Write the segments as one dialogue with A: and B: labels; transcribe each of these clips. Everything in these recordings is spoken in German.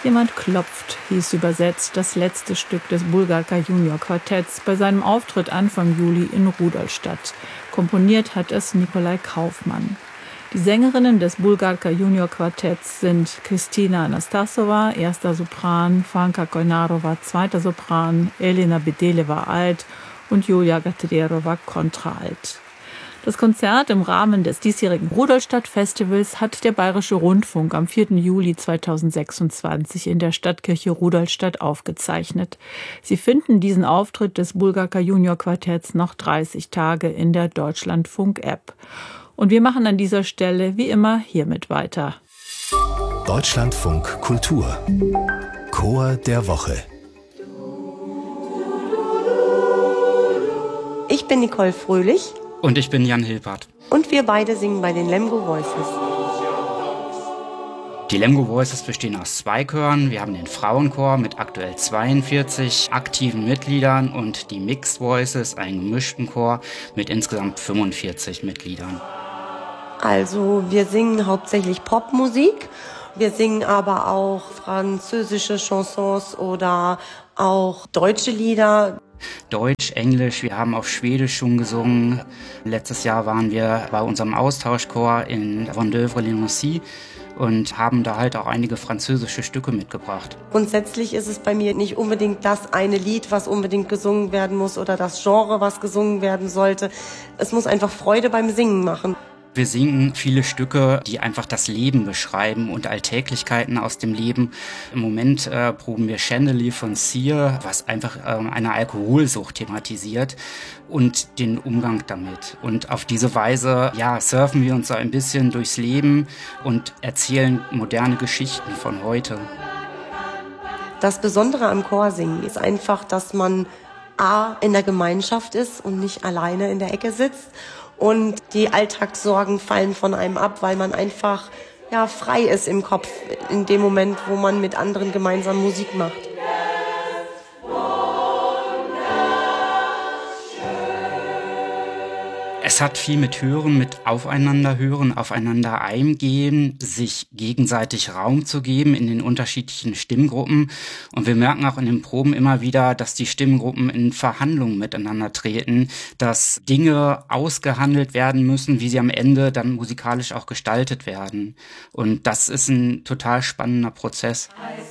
A: Jemand klopft, hieß übersetzt das letzte Stück des Bulgarka Junior Quartetts bei seinem Auftritt Anfang Juli in Rudolstadt. Komponiert hat es Nikolai Kaufmann. Die Sängerinnen des Bulgarka Junior Quartetts sind Kristina Anastasova, erster Sopran, Franka Koinarova, zweiter Sopran, Elena Bedeleva Alt und Julia Gatrierova Kontraalt. Das Konzert im Rahmen des diesjährigen Rudolstadt-Festivals hat der Bayerische Rundfunk am 4. Juli 2026 in der Stadtkirche Rudolstadt aufgezeichnet. Sie finden diesen Auftritt des Bulgarka Junior Quartetts noch 30 Tage in der Deutschlandfunk-App. Und wir machen an dieser Stelle wie immer hiermit weiter.
B: Deutschlandfunk Kultur. Chor der Woche.
C: Ich bin Nicole Fröhlich.
D: Und ich bin Jan Hilpert.
C: Und wir beide singen bei den Lemgo Voices.
D: Die Lemgo Voices bestehen aus 2 Chören. Wir haben den Frauenchor mit aktuell 42 aktiven Mitgliedern und die Mixed Voices, einen gemischten Chor mit insgesamt 45 Mitgliedern.
C: Also wir singen hauptsächlich Popmusik. Wir singen aber auch französische Chansons oder auch deutsche Lieder.
D: Deutsch, Englisch, wir haben auch Schwedisch schon gesungen. Letztes Jahr waren wir bei unserem Austauschchor in Vendœuvre-les-Nancy und haben da halt auch einige französische Stücke mitgebracht.
C: Grundsätzlich ist es bei mir nicht unbedingt das eine Lied, was unbedingt gesungen werden muss oder das Genre, was gesungen werden sollte. Es muss einfach Freude beim Singen machen.
D: Wir singen viele Stücke, die einfach das Leben beschreiben und Alltäglichkeiten aus dem Leben. Im Moment proben wir Chandelier von Cyr, was einfach eine Alkoholsucht thematisiert und den Umgang damit. Und auf diese Weise surfen wir uns so ein bisschen durchs Leben und erzählen moderne Geschichten von heute.
C: Das Besondere am Chorsingen ist einfach, dass man in der Gemeinschaft ist und nicht alleine in der Ecke sitzt. Und die Alltagssorgen fallen von einem ab, weil man einfach frei ist im Kopf in dem Moment, wo man mit anderen gemeinsam Musik macht.
D: Es hat viel mit Hören, mit Aufeinander hören, aufeinander eingehen, sich gegenseitig Raum zu geben in den unterschiedlichen Stimmgruppen. Und wir merken auch in den Proben immer wieder, dass die Stimmgruppen in Verhandlungen miteinander treten, dass Dinge ausgehandelt werden müssen, wie sie am Ende dann musikalisch auch gestaltet werden. Und das ist ein total spannender Prozess.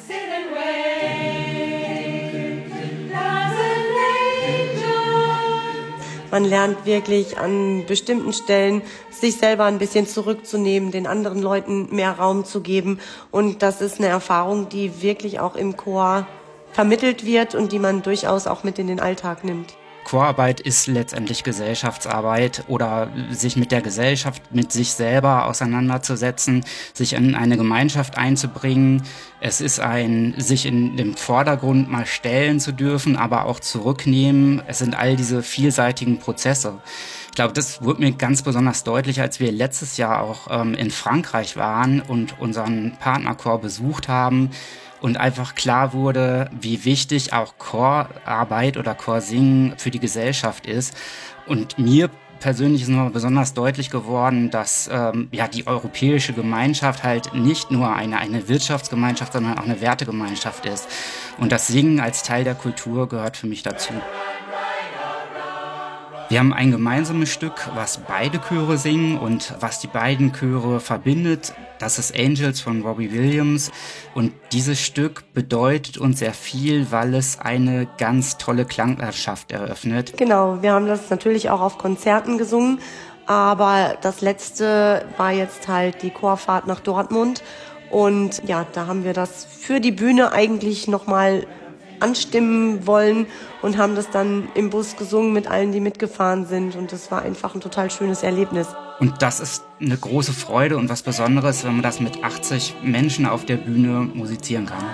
C: Man lernt wirklich an bestimmten Stellen, sich selber ein bisschen zurückzunehmen, den anderen Leuten mehr Raum zu geben. Und das ist eine Erfahrung, die wirklich auch im Chor vermittelt wird und die man durchaus auch mit in den Alltag nimmt.
D: Chorarbeit ist letztendlich Gesellschaftsarbeit oder sich mit der Gesellschaft, mit sich selber auseinanderzusetzen, sich in eine Gemeinschaft einzubringen. Es ist sich in den Vordergrund mal stellen zu dürfen, aber auch zurücknehmen. Es sind all diese vielseitigen Prozesse. Ich glaube, das wurde mir ganz besonders deutlich, als wir letztes Jahr auch in Frankreich waren und unseren Partnerchor besucht haben. Und einfach klar wurde, wie wichtig auch Chorarbeit oder Chorsingen für die Gesellschaft ist. Und mir persönlich ist noch besonders deutlich geworden, dass die europäische Gemeinschaft halt nicht nur eine Wirtschaftsgemeinschaft, sondern auch eine Wertegemeinschaft ist. Und das Singen als Teil der Kultur gehört für mich dazu. Wir haben ein gemeinsames Stück, was beide Chöre singen und was die beiden Chöre verbindet. Das ist Angels von Robbie Williams. Und dieses Stück bedeutet uns sehr viel, weil es eine ganz tolle Klanglandschaft eröffnet.
C: Genau, wir haben das natürlich auch auf Konzerten gesungen. Aber das letzte war jetzt halt die Chorfahrt nach Dortmund. Und da haben wir das für die Bühne eigentlich nochmal anstimmen wollen und haben das dann im Bus gesungen mit allen, die mitgefahren sind. Und das war einfach ein total schönes Erlebnis.
D: Und das ist eine große Freude und was Besonderes, wenn man das mit 80 Menschen auf der Bühne musizieren kann.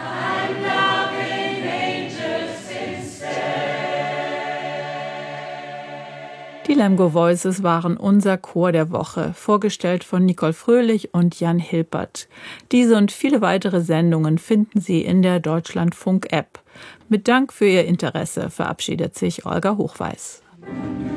A: Die Lemgo Voices waren unser Chor der Woche, vorgestellt von Nicole Fröhlich und Jan Hilpert. Diese und viele weitere Sendungen finden Sie in der Deutschlandfunk-App. Mit Dank für Ihr Interesse verabschiedet sich Olga Hochweis.